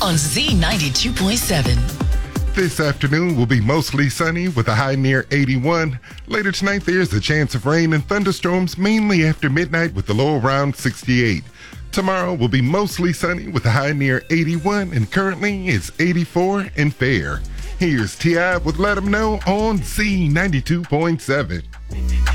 on Z92.7. This afternoon will be mostly sunny with a high near 81. Later tonight, there's a chance of rain and thunderstorms mainly after midnight with the low around 68. Tomorrow will be mostly sunny with a high near 81 and currently it's 84 and fair. Here's T.I. with Let 'Em Know on Z92.7.